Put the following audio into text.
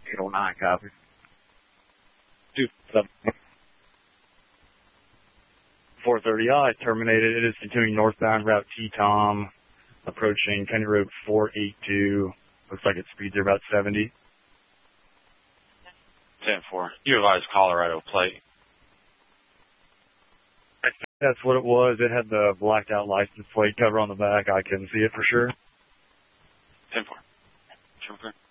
809 copy. 430I terminated. It is continuing northbound route T-Tom, approaching County Road 482. Looks like its speeds are about 70. 10-4. Utilize Colorado plate. That's what it was. It had the blacked out license plate cover on the back. I couldn't see it for sure. 10-4. Sure.